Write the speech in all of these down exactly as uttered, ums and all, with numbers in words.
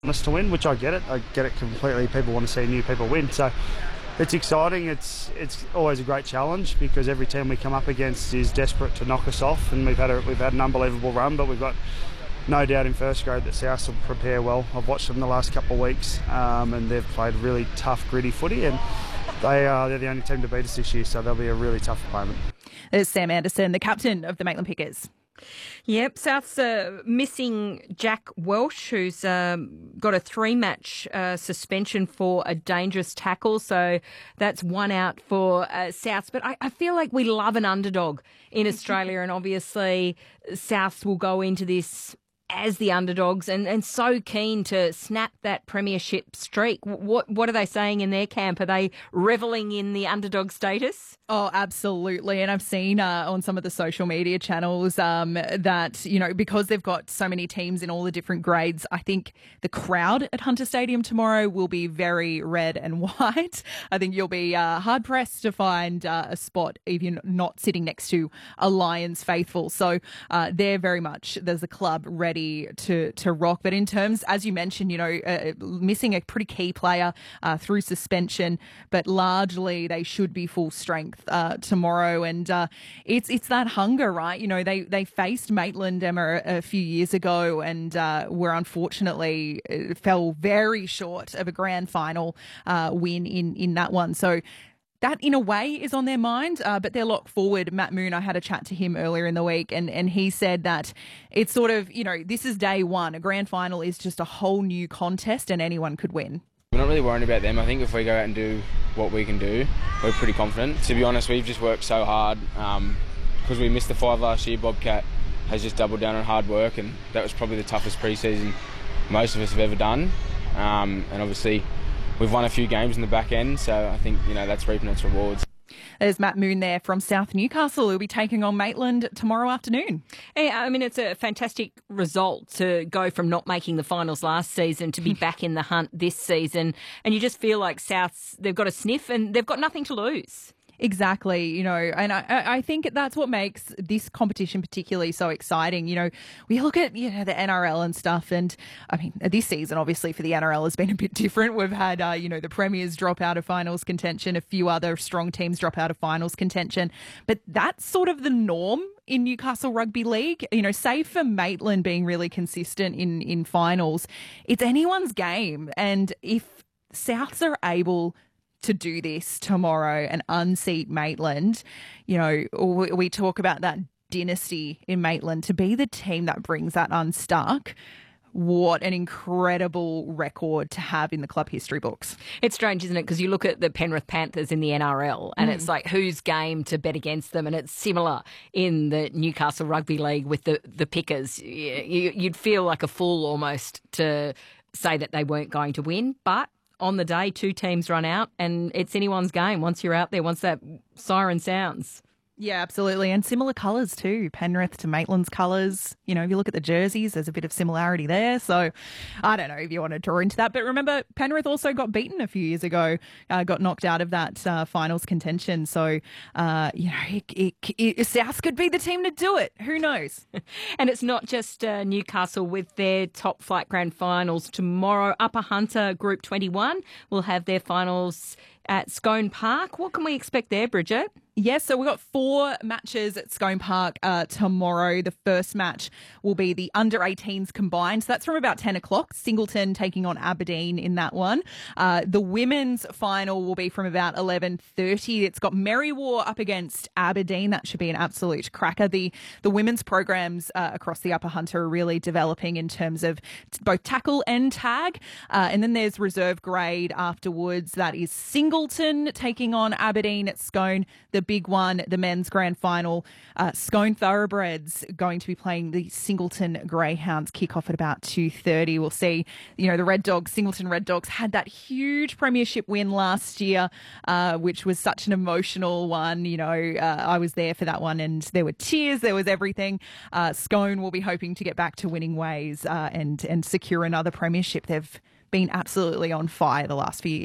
us to win, which I get it. I get it completely. People want to see new people win. So it's exciting. It's it's always a great challenge because every team we come up against is desperate to knock us off, and we've had a, we've had an unbelievable run, but we've got no doubt in first grade that South will prepare well. I've watched them the last couple of weeks, um, and they've played really tough, gritty footy, and they are they're the only team to beat us this year, so they'll be a really tough opponent. There's Sam Anderson, the captain of the Maitland Pickers. Yep, South's uh, missing Jack Welsh, who's um, got a three-match uh, suspension for a dangerous tackle, so that's one out for uh, Souths. But I, I feel like we love an underdog in Australia, and obviously Souths will go into this as the underdogs and, and so keen to snap that premiership streak. What what are they saying in their camp? Are they revelling in the underdog status? Oh, absolutely. And I've seen uh, on some of the social media channels um, that, you know, because they've got so many teams in all the different grades, I think the crowd at Hunter Stadium tomorrow will be very red and white. I think you'll be uh, hard-pressed to find uh, a spot if you're not sitting next to a Lions faithful. So uh, they're very much, there's a club ready to, to rock. But in terms, as you mentioned, you know, uh, missing a pretty key player uh, through suspension, but largely they should be full strength Uh, tomorrow, and uh, it's it's that hunger, right? You know, they they faced Maitland, Emma, a, a few years ago, and uh, were unfortunately uh, fell very short of a grand final uh, win in in that one. So that, in a way, is on their mind, uh, but they're locked forward. Matt Moon, I had a chat to him earlier in the week, and, and he said that it's sort of, you know, this is day one. A grand final is just a whole new contest, and anyone could win. We're not really worried about them. I think if we go out and do what we can do, we're pretty confident. To be honest, we've just worked so hard. Um, because we missed the five last year, Bobcat has just doubled down on hard work, and that was probably the toughest pre-season most of us have ever done. Um, and obviously, we've won a few games in the back end, so I think, you know, that's reaping its rewards. There's Matt Moon there from South Newcastle, who'll be taking on Maitland tomorrow afternoon. Yeah, I mean, it's a fantastic result to go from not making the finals last season to be back in the hunt this season. And you just feel like Souths, they've got a sniff and they've got nothing to lose. Exactly, you know, and I, I think that's what makes this competition particularly so exciting. You know, we look at, you know, the N R L and stuff, and I mean, this season, obviously, for the N R L has been a bit different. We've had, uh, you know, the Premiers drop out of finals contention, a few other strong teams drop out of finals contention, but that's sort of the norm in Newcastle Rugby League. You know, save for Maitland being really consistent in, in finals, it's anyone's game. And if Souths are able to do this tomorrow and unseat Maitland, you know, we, we talk about that dynasty in Maitland, to be the team that brings that unstuck. What an incredible record to have in the club history books. It's strange, isn't it? Because you look at the Penrith Panthers in the N R L and mm. it's like whose game to bet against them, and it's similar in the Newcastle Rugby League with the, the Pickers. You, you'd feel like a fool almost to say that they weren't going to win, but on the day, two teams run out, and it's anyone's game once you're out there, once that siren sounds. Yeah, absolutely. And similar colours too. Penrith to Maitland's colours. You know, if you look at the jerseys, there's a bit of similarity there. So I don't know if you want to draw into that. But remember, Penrith also got beaten a few years ago, uh, got knocked out of that uh, finals contention. So, uh, you know, it, it, it, South could be the team to do it. Who knows? And it's not just uh, Newcastle with their top flight grand finals. Tomorrow, Upper Hunter Group twenty-one will have their finals at Scone Park. What can we expect there, Bridget? Yes, so we've got four matches at Scone Park uh, tomorrow. The first match will be the under eighteens combined. So that's from about ten o'clock. Singleton taking on Aberdeen in that one. Uh, the women's final will be from about eleven thirty. It's got Merriwar up against Aberdeen. That should be an absolute cracker. The the women's programs uh, across the Upper Hunter are really developing in terms of both tackle and tag. Uh, and then there's reserve grade afterwards. That is Singleton taking on Aberdeen at Scone. The big one, the men's grand final, uh, Scone Thoroughbreds going to be playing the Singleton Greyhounds. Kick off at about two thirty. We'll see, you know, the Red Dogs, Singleton Red Dogs had that huge premiership win last year, uh, which was such an emotional one. You know, uh, I was there for that one and there were tears, there was everything. Uh, Scone will be hoping to get back to winning ways uh, and, and secure another premiership. They've been absolutely on fire the last few years.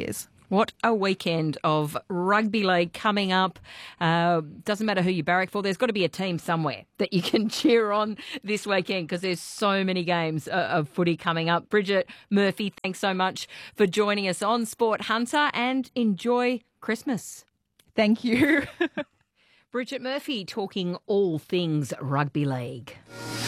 What a weekend of rugby league coming up. Uh, doesn't matter who you barrack for. There's got to be a team somewhere that you can cheer on this weekend because there's so many games uh, of footy coming up. Bridget Murphy, thanks so much for joining us on Sport Hunter, and enjoy Christmas. Thank you. Bridget Murphy talking all things rugby league.